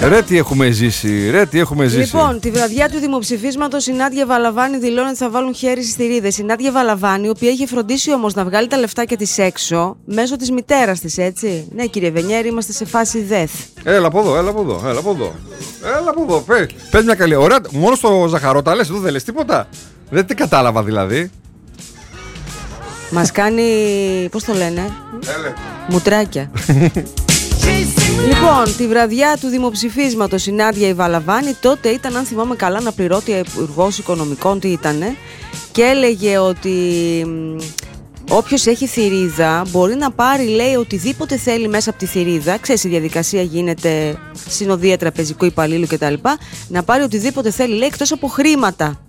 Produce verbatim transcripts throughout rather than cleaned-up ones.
Ρε τι έχουμε ζήσει, ρε τι έχουμε ζήσει. Λοιπόν, τη βραδιά του δημοψηφίσματος η Νάντια Βαλαβάνη δηλώνει ότι θα βάλουν χέρι στις θηρίδες. Η Νάντια Βαλαβάνη, η οποία είχε φροντίσει όμως να βγάλει τα λεφτάκια της έξω μέσω της μητέρας της, έτσι. Ναι, κύριε Βενιέρη, είμαστε σε φάση δεθ. Έλα από εδώ, έλα από εδώ, έλα από εδώ. Έλα από εδώ, πες, πες μια καλή. Ωραία, μόνο στο ζαχαρό τα λες, εδώ δεν λες τίποτα. Δεν τι κατάλαβα δηλαδή. Μας κάνει, πώς το λένε, Έλε. μουτράκια. Λοιπόν, τη βραδιά του δημοψηφίσματος η Νάντια η Βαλαβάνη τότε ήταν, αν θυμάμαι καλά, αναπληρώτρια υπουργός οικονομικών, τι ήτανε, και έλεγε ότι όποιος έχει θηρίδα μπορεί να πάρει, λέει, οτιδήποτε θέλει μέσα από τη θηρίδα. Ξέρεις, η διαδικασία γίνεται συνοδεία τραπεζικού υπαλλήλου κτλ. Να πάρει οτιδήποτε θέλει, λέει, εκτός από χρήματα.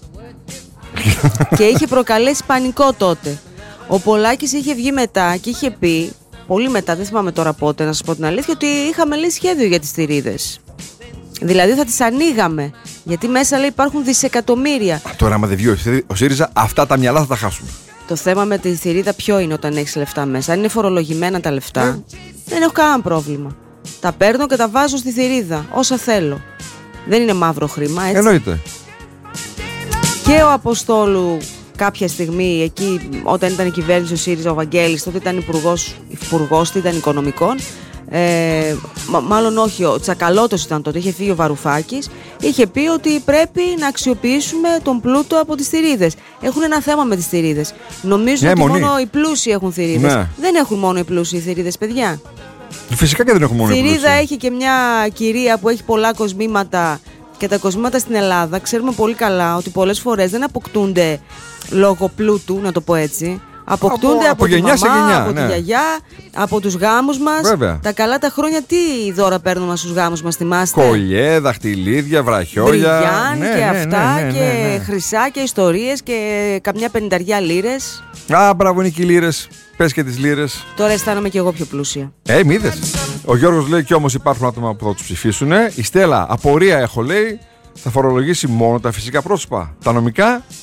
Και είχε προκαλέσει πανικό τότε. Ο Πολάκης είχε βγει μετά και είχε πει, πολύ μετά, δεν θυμάμαι τώρα πότε, να σας πω την αλήθεια, ότι είχαμε, λέει, σχέδιο για τις θηρίδες. Δηλαδή θα τις ανοίγαμε. Γιατί μέσα, λέει, υπάρχουν δισεκατομμύρια. Α, τώρα, άμα δεν βγει ο ΣΥΡΙΖΑ, αυτά τα μυαλά θα τα χάσουμε. Το θέμα με τη θηρίδα ποιο είναι όταν έχεις λεφτά μέσα? Αν είναι φορολογημένα τα λεφτά, ε. δεν έχω κανένα πρόβλημα. Τα παίρνω και τα βάζω στη θηρίδα, όσα θέλω. Δεν είναι μαύρο χρήμα, έτσι. Εννοείται. Και ο Αποστόλου κάποια στιγμή, εκεί όταν ήταν η κυβέρνηση ο ΣΥΡΙΖΑ, ο Βαγγέλης, τότε ήταν υπουργός, υπουργός ήταν οικονομικών, ε, μα, μάλλον όχι, ο Τσακαλώτος ήταν τότε, είχε φύγει ο Βαρουφάκης, είχε πει ότι πρέπει να αξιοποιήσουμε τον πλούτο από τις θηρίδες. Έχουν ένα θέμα με τις θηρίδες. Νομίζουν ναι, ότι μονή. μόνο οι πλούσιοι έχουν θηρίδες. Ναι. Δεν έχουν μόνο οι πλούσιοι θηρίδες, παιδιά. Φυσικά και δεν έχουν μόνο οι πλούσιοι. Θηρίδα έχει και μια κυρία που έχει πολλά κοσμήματα. Και τα κοσμήματα στην Ελλάδα ξέρουμε πολύ καλά ότι πολλές φορές δεν αποκτούνται λόγω πλούτου, να το πω έτσι. Αποκτούνται από, από, από τη μαμά, γενιά, από ναι. τη γιαγιά, από τους γάμους μας. Βέβαια. Τα καλά τα χρόνια τι δώρα παίρνουμε στους γάμους μας, θυμάστε? Κολλιέ, δαχτυλίδια, βραχιόλια. Μπριγιάν ναι, και ναι, αυτά ναι, ναι, ναι, ναι. και χρυσά και ιστορίες και καμιά πενηνταριά λίρες. Α, μπράβο, είναι και οι λίρες. Πες και τις λίρες. Τώρα αισθάνομαι και εγώ πιο πλούσια. Ε, μη είδες. Ο Γιώργος λέει και όμως υπάρχουν άτομα που θα τους ψηφίσουν. Η Στέλλα, απορία έχω, λέει. Θα φορολογήσει μόνο τα φυσικά πρόσωπα. Τα νομικά